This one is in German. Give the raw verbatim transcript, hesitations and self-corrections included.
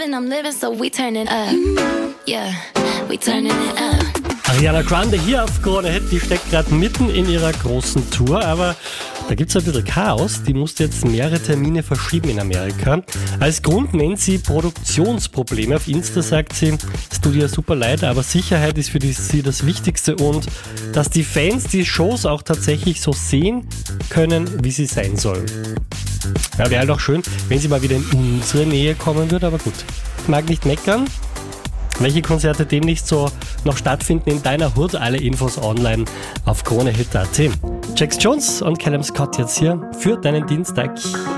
loving, I'm living, so we turning up. Yeah, we turning it up. Ariana Grande hier auf Krone Hit, die steckt gerade mitten in ihrer großen Tour, aber da gibt es ein bisschen Chaos. Die musste jetzt mehrere Termine verschieben in Amerika. Als Grund nennt sie Produktionsprobleme. Auf Insta sagt sie, es tut ihr super leid, aber Sicherheit ist für die, sie das Wichtigste und dass die Fans die Shows auch tatsächlich so sehen können, wie sie sein sollen. Ja, wäre halt auch schön, wenn sie mal wieder in unsere Nähe kommen würde, aber gut. Ich mag nicht meckern. Welche Konzerte demnächst so noch stattfinden in deiner Hood? Alle Infos online auf kronehit punkt at. Jax Jones und Callum Scott jetzt hier für deinen Dienstag.